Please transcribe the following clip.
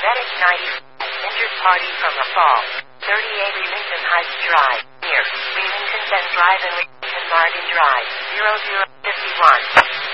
FedEx 90. Entered party from the fall. 38 Leamington Heights Drive. Near Leamington Bend Drive and Leamington Martin Drive. 0051.